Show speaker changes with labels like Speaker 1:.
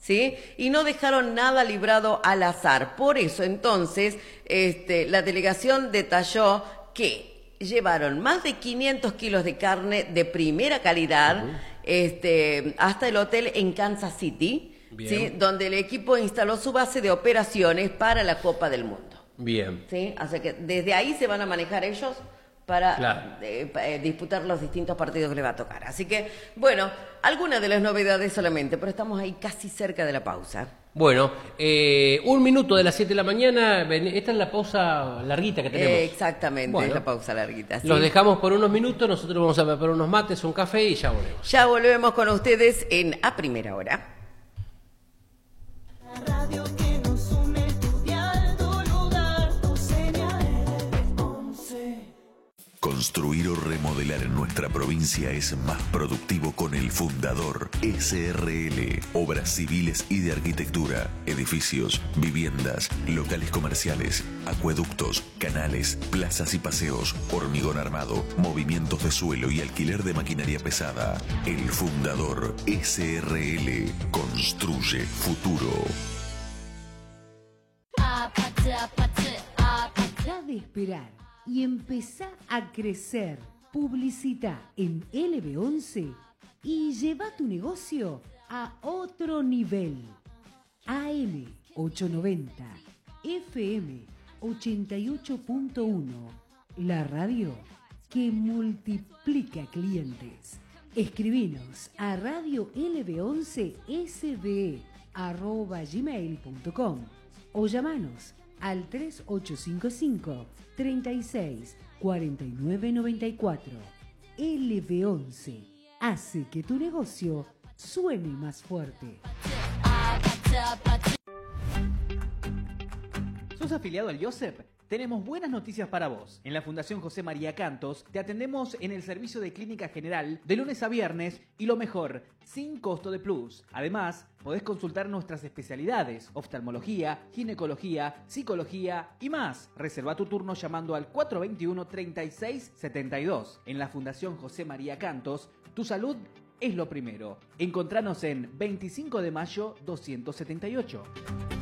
Speaker 1: ¿sí? Y no dejaron nada librado al azar. Por eso, entonces, la delegación detalló que llevaron más de 500 kilos de carne de primera calidad hasta el hotel en Kansas City, ¿sí? Donde el equipo instaló su base de operaciones para la Copa del Mundo.
Speaker 2: Bien.
Speaker 1: ¿Sí? Así que desde ahí se van a manejar ellos para disputar los distintos partidos que les va a tocar. Así que, bueno, algunas de las novedades solamente, pero estamos ahí casi cerca de la pausa.
Speaker 2: Bueno, 1 minuto de las 7 de la mañana, esta es la pausa larguita que tenemos.
Speaker 1: Exactamente, bueno, es la pausa larguita. ¿Sí?
Speaker 2: Los dejamos por unos minutos, nosotros vamos a preparar unos mates, un café y ya volvemos.
Speaker 1: Ya volvemos con ustedes en A Primera Hora.
Speaker 3: Radio que nos une, tu dial, tu lugar, tu señal. 11.
Speaker 4: Construir o remodelar en nuestra provincia es más productivo con El Fundador SRL. Obras civiles y de arquitectura, edificios, viviendas, locales comerciales, acueductos, canales, plazas y paseos, hormigón armado, movimientos de suelo y alquiler de maquinaria pesada. El Fundador SRL construye futuro.
Speaker 5: Deja de esperar y empezá a crecer. Publicita en LB11 y lleva tu negocio a otro nivel. AM 890, FM 88.1, la radio que multiplica clientes. Escribinos a radiolb11sbe@gmail.com o llamanos al 3855 36 49 94. LB11 hace que tu negocio suene más fuerte.
Speaker 6: ¿Sos afiliado al IOSEP? Tenemos buenas noticias para vos. En la Fundación José María Cantos te atendemos en el servicio de clínica general de lunes a viernes y lo mejor, sin costo de plus. Además, podés consultar nuestras especialidades, oftalmología, ginecología, psicología y más. Reserva tu turno llamando al 421-3672. En la Fundación José María Cantos, tu salud es lo primero. Encontranos en 25 de mayo 278.